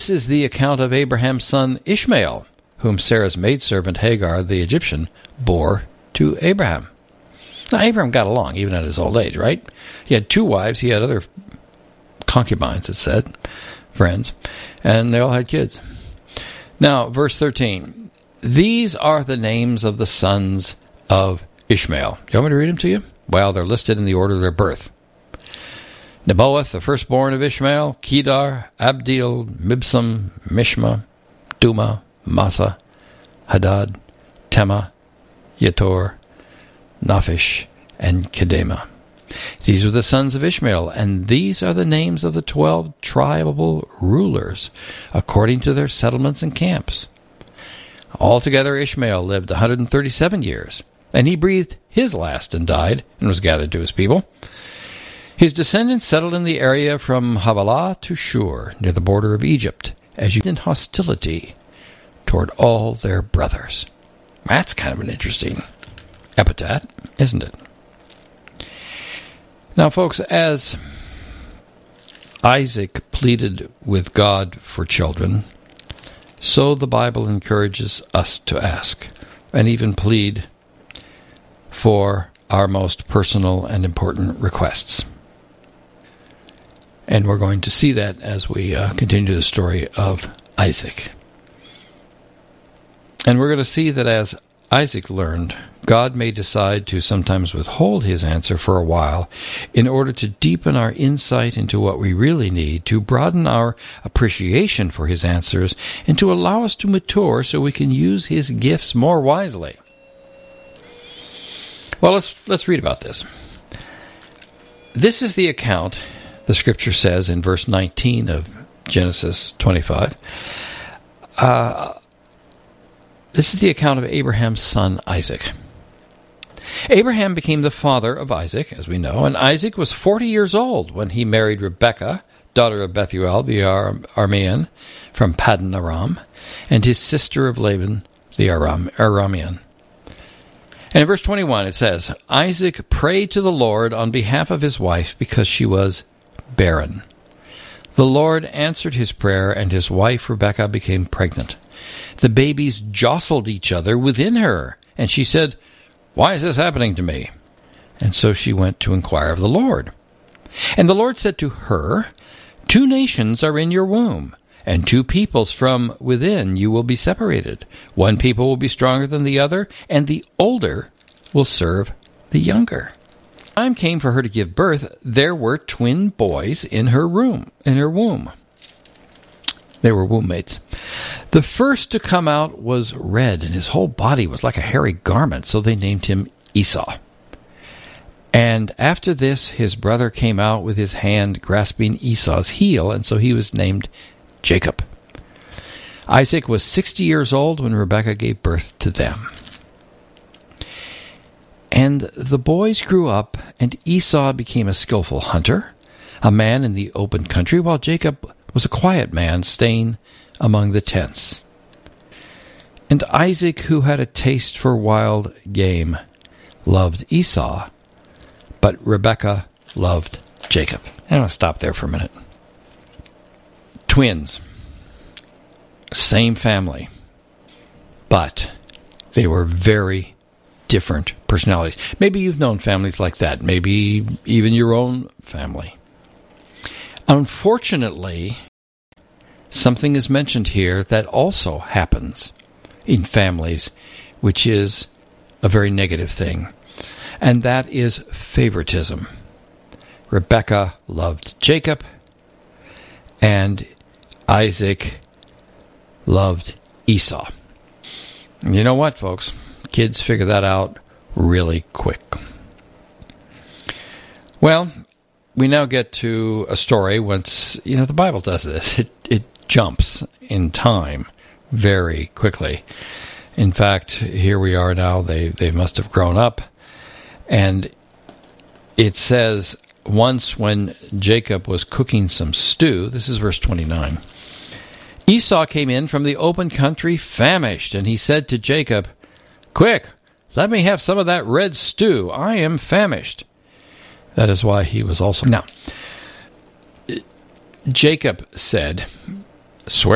This is the account of Abraham's son Ishmael, whom Sarah's maidservant Hagar the Egyptian bore to Abraham. Now, Abraham got along even at his old age, right? He had 2 wives. He had other concubines, it said, friends, and they all had kids. Now, verse 13. These are the names of the sons of Ishmael. You want me to read them to you? Well, they're listed in the order of their birth. Nebaioth, the firstborn of Ishmael, Kedar, Abdil, Mibsam, Mishma, Duma, Massa, Hadad, Tema, Yetor, Naphish, and Kedema. These were the sons of Ishmael, and these are the names of the 12 tribal rulers, according to their settlements and camps. Altogether Ishmael lived 137 years, and he breathed his last and died, and was gathered to his people. His descendants settled in the area from Havilah to Shur, near the border of Egypt, as in hostility toward all their brothers. That's kind of an interesting epithet, isn't it? Now, folks, as Isaac pleaded with God for children, so the Bible encourages us to ask, and even plead for our most personal and important requests. And we're going to see that as we continue the story of Isaac. And we're going to see that as Isaac learned, God may decide to sometimes withhold his answer for a while in order to deepen our insight into what we really need, to broaden our appreciation for his answers, and to allow us to mature so we can use his gifts more wisely. Well, let's read about this. This is the account, the scripture says in verse 19 of Genesis 25. This is the account of Abraham's son Isaac. Abraham became the father of Isaac, as we know, and Isaac was 40 years old when he married Rebekah, daughter of Bethuel the Aramean from Paddan Aram, and his sister of Laban the Aramean. And in verse 21 it says, Isaac prayed to the Lord on behalf of his wife because she was barren. The Lord answered his prayer, and his wife Rebekah became pregnant. The babies jostled each other within her, and she said, Why is this happening to me? And so she went to inquire of the Lord. And the Lord said to her, 2 nations are in your womb, and 2 peoples from within you will be separated. 1 people will be stronger than the other, and the older will serve the younger. When the time came for her to give birth, there were twin boys in her womb. They were womb mates. The first to come out was red, and his whole body was like a hairy garment, so they named him Esau. And after this, his brother came out with his hand grasping Esau's heel, and so he was named Jacob. Isaac was 60 years old when Rebekah gave birth to them. And the boys grew up, and Esau became a skillful hunter, a man in the open country, while Jacob was a quiet man staying among the tents. And Isaac, who had a taste for wild game, loved Esau, but Rebekah loved Jacob. I'm going to stop there for a minute. Twins. Same family. But they were very different personalities. Maybe you've known families like that. Maybe even your own family. Unfortunately, something is mentioned here that also happens in families, which is a very negative thing, and that is favoritism. Rebekah loved Jacob, and Isaac loved Esau. And you know what, folks? Kids figure that out really quick. Well, we now get to a story once, the Bible does this. It jumps in time very quickly. In fact, here we are now. They must have grown up. And it says, once when Jacob was cooking some stew, this is verse 29, Esau came in from the open country famished, and he said to Jacob, Quick, let me have some of that red stew. I am famished. That is why he was also... Now, Jacob said, Swear